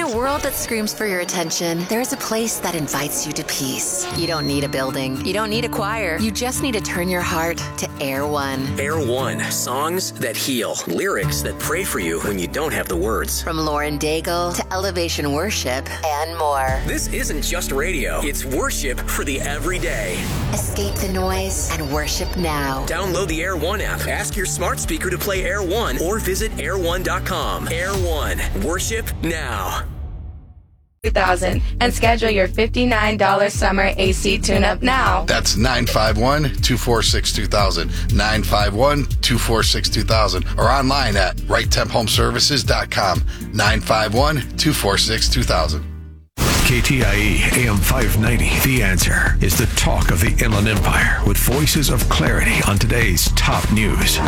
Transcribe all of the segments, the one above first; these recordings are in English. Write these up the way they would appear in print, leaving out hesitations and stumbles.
a world that screams for your attention, there's a place that invites you to peace. You don't need a building. You don't need a choir. You just need to turn your heart to Air One. Air One. Songs that heal. Lyrics that pray for you when you don't have the words. From Lauren Daigle to Elevation Worship and more. This isn't just radio. It's worship for the everyday. Escape the noise and worship now. Download the Air One app. Ask your smart speaker to play Air One or visit air1.com. Air One. Worship now. 2000 and schedule your $59 summer AC tune-up now. That's 951-246-2000, 951-246-2000, or online at rightemphomeservices.com, 951-246-2000. KTIE AM 590. The Answer is the talk of the Inland Empire with voices of clarity on today's top news.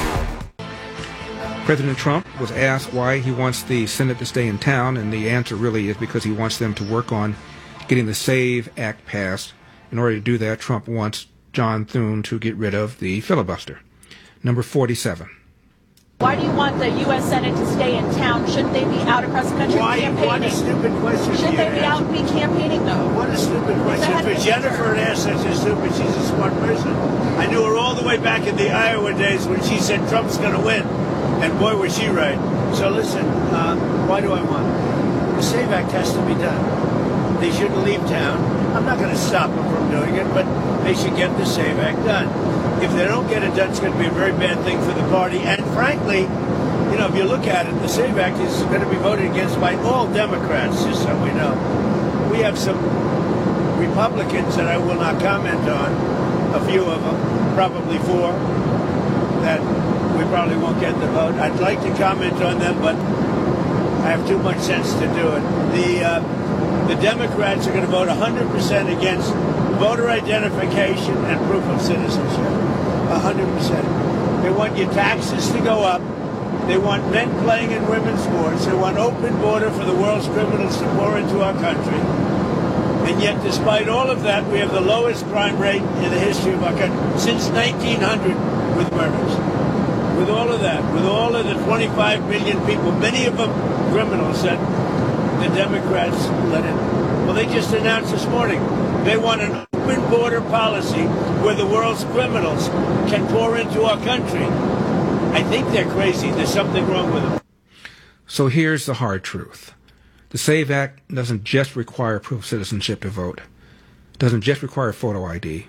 President Trump was asked why he wants the Senate to stay in town, and the answer really is because he wants them to work on getting the SAVE Act passed. In order to do that, Trump wants John Thune to get rid of the filibuster. Number 47. Why do you want the U.S. Senate to stay in town? Shouldn't they be out across the country campaigning? What a stupid question. Shouldn't they be out and be campaigning, though? What a stupid question. For Jennifer to ask such a stupid, she's a smart person. I knew her all the way back in the Iowa days when she said Trump's going to win. And boy, was she right. So listen, why do I want it? The SAVE Act has to be done. They shouldn't leave town. I'm not going to stop them from doing it, but they should get the SAVE Act done. If they don't get it done, it's going to be a very bad thing for the party. And frankly, you know, if you look at it, the SAVE Act is going to be voted against by all Democrats, just so we know. We have some Republicans that I will not comment on, a few of them, probably four, that we probably won't get the vote. I'd like to comment on them, but I have too much sense to do it. The Democrats are going to vote 100% against voter identification and proof of citizenship. 100%. They want your taxes to go up. They want men playing in women's sports. They want open border for the world's criminals to pour into our country. And yet, despite all of that, we have the lowest crime rate in the history of our country since 1900 with murders. With all of that, with all of the 25 million people, many of them criminals that the Democrats let in. Well, they just announced this morning they want an open border policy where the world's criminals can pour into our country. I think they're crazy. There's something wrong with them. So here's the hard truth. The SAVE Act doesn't just require proof of citizenship to vote. It doesn't just require photo ID.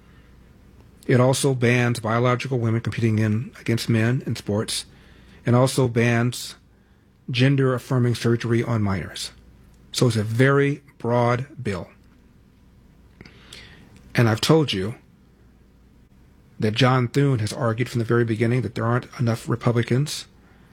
It also bans biological women competing against men in sports, and also bans gender-affirming surgery on minors. So it's a very broad bill. And I've told you that John Thune has argued from the very beginning that there aren't enough Republicans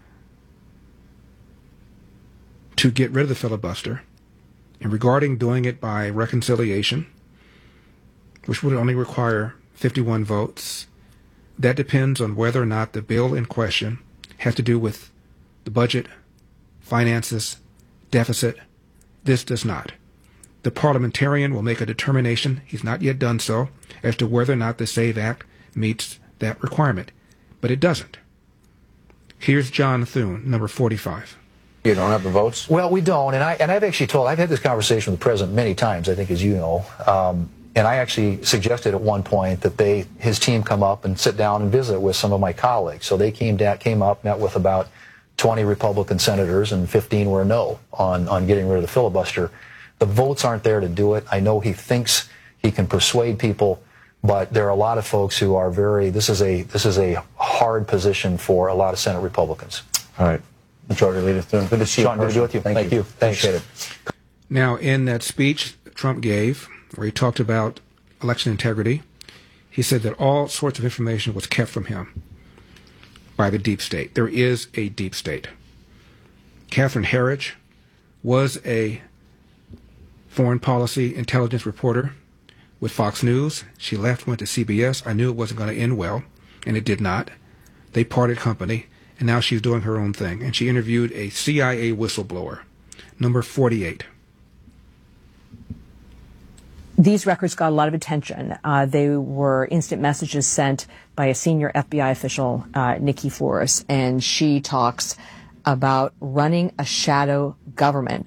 to get rid of the filibuster. And regarding doing it by reconciliation, which would only require 51 votes, that depends on whether or not the bill in question has to do with the budget, finances, deficit. This does not. The parliamentarian will make a determination, he's not yet done so, as to whether or not the SAVE Act meets that requirement. But it doesn't. Here's John Thune, number 45. You don't have the votes? Well, we don't, and I've actually I've had this conversation with the president many times, I think, as you know, and I actually suggested at one point that his team come up and sit down and visit with some of my colleagues. So they came up, met with about 20 Republican senators, and 15 were no on getting rid of the filibuster. The votes aren't there to do it. I know he thinks he can persuade people, but there are a lot of folks who are this is a hard position for a lot of Senate Republicans. All right. Majority Leader Thune, good to see you. Sean, good to be with you. Thank you. Thanks. Appreciate it. Now, in that speech Trump gave, where he talked about election integrity, he said that all sorts of information was kept from him by the deep state. There is a deep state. Catherine Herridge was a foreign policy intelligence reporter with Fox News. She left, went to CBS. I knew it wasn't going to end well, and it did not. They parted company, and now she's doing her own thing. And she interviewed a CIA whistleblower. Number 48. These records got a lot of attention. They were instant messages sent by a senior FBI official, Nikki Flores, and she talks about running a shadow government